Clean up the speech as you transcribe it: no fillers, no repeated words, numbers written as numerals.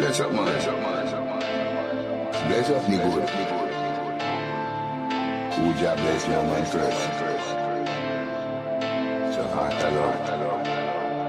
Bless up, man. Bless up, me good. Who job bless no man first. So heart alone.